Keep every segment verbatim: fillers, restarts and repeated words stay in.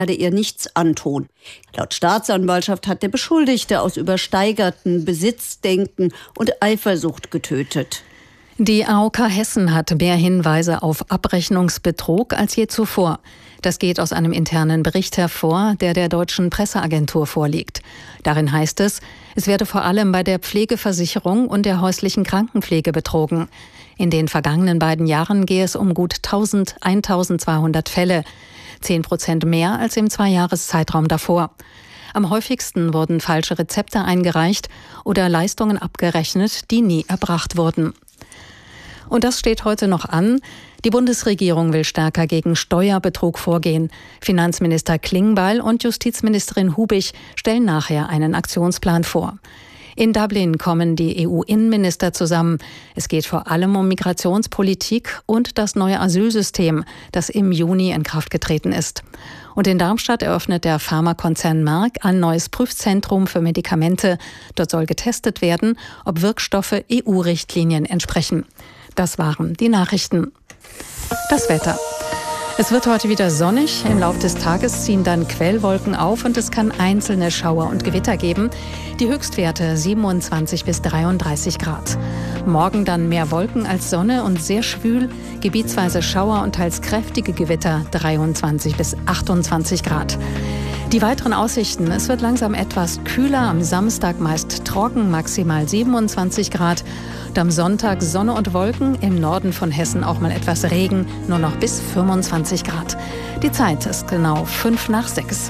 werde ihr nichts antun. Laut Staatsanwaltschaft hat der Beschuldigte aus übersteigerten Besitzdenken und Eifersucht getötet. Die A O K Hessen hat mehr Hinweise auf Abrechnungsbetrug als je zuvor. Das geht aus einem internen Bericht hervor, der der deutschen Presseagentur vorliegt. Darin heißt es, es werde vor allem bei der Pflegeversicherung und der häuslichen Krankenpflege betrogen. In den vergangenen beiden Jahren gehe es um gut eintausendzweihundert Fälle, zehn Prozent mehr als im Zweijahreszeitraum davor. Am häufigsten wurden falsche Rezepte eingereicht oder Leistungen abgerechnet, die nie erbracht wurden. Und das steht heute noch an. Die Bundesregierung will stärker gegen Steuerbetrug vorgehen. Finanzminister Klingbeil und Justizministerin Hubig stellen nachher einen Aktionsplan vor. In Dublin kommen die E U-Innenminister zusammen. Es geht vor allem um Migrationspolitik und das neue Asylsystem, das im Juni in Kraft getreten ist. Und in Darmstadt eröffnet der Pharmakonzern Merck ein neues Prüfzentrum für Medikamente. Dort soll getestet werden, ob Wirkstoffe E U-Richtlinien entsprechen. Das waren die Nachrichten. Das Wetter. Es wird heute wieder sonnig. Im Laufe des Tages ziehen dann Quellwolken auf und es kann einzelne Schauer und Gewitter geben. Die Höchstwerte siebenundzwanzig bis dreiunddreißig Grad. Morgen dann mehr Wolken als Sonne und sehr schwül. Gebietsweise Schauer und teils kräftige Gewitter, dreiundzwanzig bis achtundzwanzig Grad. Die weiteren Aussichten: Es wird langsam etwas kühler, am Samstag meist trocken, maximal siebenundzwanzig Grad. Und am Sonntag Sonne und Wolken, im Norden von Hessen auch mal etwas Regen, nur noch bis fünfundzwanzig Grad. Die Zeit ist genau fünf nach sechs.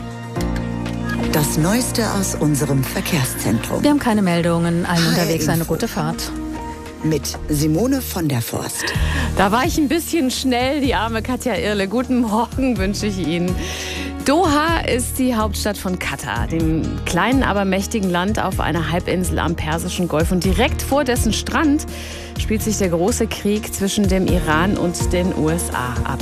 Das Neueste aus unserem Verkehrszentrum. Wir haben keine Meldungen, allen H R unterwegs eine Info. gute Fahrt. Mit Simone von der Forst. Da war ich ein bisschen schnell, die arme Katja Irle. Guten Morgen wünsche ich Ihnen. Doha ist die Hauptstadt von Katar, dem kleinen, aber mächtigen Land auf einer Halbinsel am Persischen Golf. Und direkt vor dessen Strand spielt sich der große Krieg zwischen dem Iran und den U S A ab.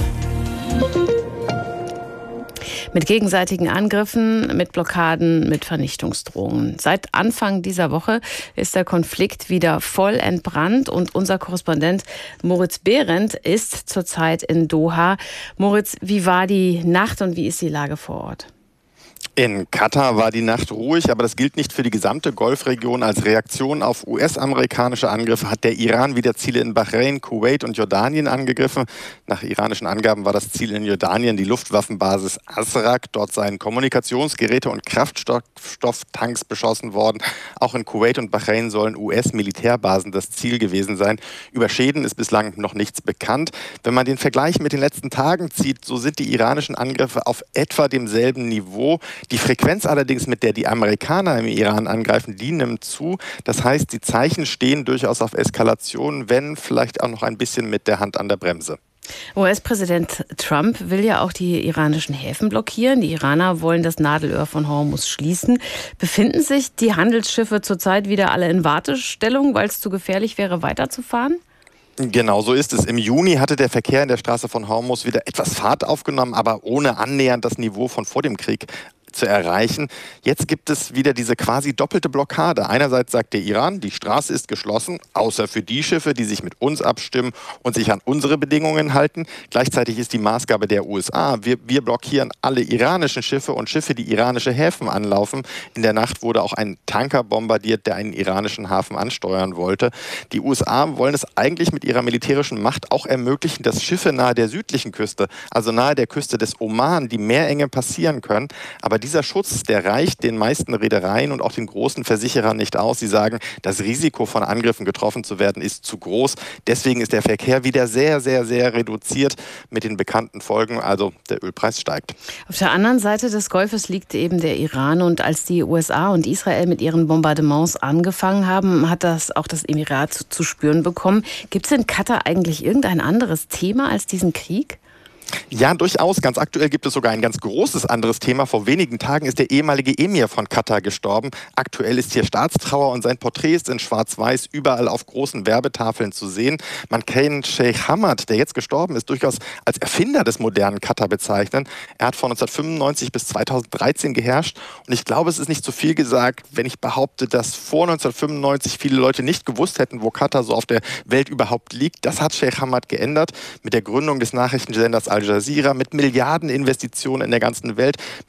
Mit gegenseitigen Angriffen, mit Blockaden, mit Vernichtungsdrohungen. Seit Anfang dieser Woche ist der Konflikt wieder voll entbrannt und unser Korrespondent Moritz Behrendt ist zurzeit in Doha. Moritz, wie war die Nacht und wie ist die Lage vor Ort? In Katar war die Nacht ruhig, aber das gilt nicht für die gesamte Golfregion. Als Reaktion auf U S-amerikanische Angriffe hat der Iran wieder Ziele in Bahrain, Kuwait und Jordanien angegriffen. Nach iranischen Angaben war das Ziel in Jordanien die Luftwaffenbasis Azraq. Dort seien Kommunikationsgeräte und Kraftstofftanks beschossen worden. Auch in Kuwait und Bahrain sollen U S-Militärbasen das Ziel gewesen sein. Über Schäden ist bislang noch nichts bekannt. Wenn man den Vergleich mit den letzten Tagen zieht, so sind die iranischen Angriffe auf etwa demselben Niveau. Die Frequenz allerdings, mit der die Amerikaner im Iran angreifen, die nimmt zu. Das heißt, die Zeichen stehen durchaus auf Eskalation, wenn vielleicht auch noch ein bisschen mit der Hand an der Bremse. U S-Präsident Trump will ja auch die iranischen Häfen blockieren. Die Iraner wollen das Nadelöhr von Hormuz schließen. Befinden sich die Handelsschiffe zurzeit wieder alle in Wartestellung, weil es zu gefährlich wäre, weiterzufahren? Genau so ist es. Im Juni hatte der Verkehr in der Straße von Hormuz wieder etwas Fahrt aufgenommen, aber ohne annähernd das Niveau von vor dem Krieg zu erreichen. Jetzt gibt es wieder diese quasi doppelte Blockade. Einerseits sagt der Iran, die Straße ist geschlossen, außer für die Schiffe, die sich mit uns abstimmen und sich an unsere Bedingungen halten. Gleichzeitig ist die Maßgabe der U S A, wir, wir blockieren alle iranischen Schiffe und Schiffe, die iranische Häfen anlaufen. In der Nacht wurde auch ein Tanker bombardiert, der einen iranischen Hafen ansteuern wollte. Die U S A wollen es eigentlich mit ihrer militärischen Macht auch ermöglichen, dass Schiffe nahe der südlichen Küste, also nahe der Küste des Oman, die Meerenge passieren können. Aber dieser Schutz, der reicht den meisten Reedereien und auch den großen Versicherern nicht aus. Sie sagen, das Risiko von Angriffen getroffen zu werden ist zu groß. Deswegen ist der Verkehr wieder sehr, sehr, sehr reduziert mit den bekannten Folgen. Also der Ölpreis steigt. Auf der anderen Seite des Golfes liegt eben der Iran. Und als die U S A und Israel mit ihren Bombardements angefangen haben, hat das auch das Emirat zu, zu spüren bekommen. Gibt es in Katar eigentlich irgendein anderes Thema als diesen Krieg? Ja, durchaus. Ganz aktuell gibt es sogar ein ganz großes anderes Thema. Vor wenigen Tagen ist der ehemalige Emir von Katar gestorben. Aktuell ist hier Staatstrauer und sein Porträt ist in Schwarz-Weiß überall auf großen Werbetafeln zu sehen. Man kann Sheikh Hamad, der jetzt gestorben ist, durchaus als Erfinder des modernen Katar bezeichnen. Er hat von neunzehnhundertfünfundneunzig bis zweitausenddreizehn geherrscht und ich glaube, es ist nicht zu viel gesagt, wenn ich behaupte, dass vor neunzehnhundertfünfundneunzig viele Leute nicht gewusst hätten, wo Katar so auf der Welt überhaupt liegt. Das hat Sheikh Hamad geändert mit der Gründung des Nachrichtensenders Al Al Jazeera, mit Milliardeninvestitionen in der ganzen Welt,